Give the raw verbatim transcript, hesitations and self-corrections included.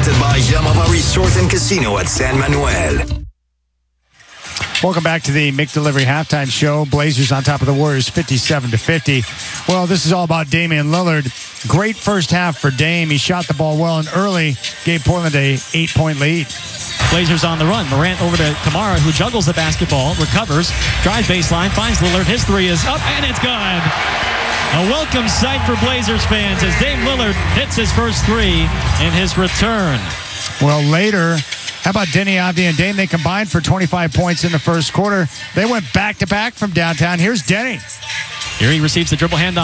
presented by Yamava Resort and Casino at San Manuel. Welcome back to the McDelivery Halftime Show. Blazers on top of the Warriors fifty-seven to fifty. Well, this is all about Damian Lillard. Great first half for Dame. He shot the ball well and early, gave Portland a eight-point lead. Blazers on the run. Morant over to Kamara, who juggles the basketball, recovers, drives baseline, finds Lillard. His three is up, and it's good. A welcome sight for Blazers fans as Dame Lillard hits his first three in his return. Well, later, how about Denny Avdi and Dame? They combined for twenty-five points in the first quarter. They went back-to-back from downtown. Here's Denny. Here he receives the dribble handoff.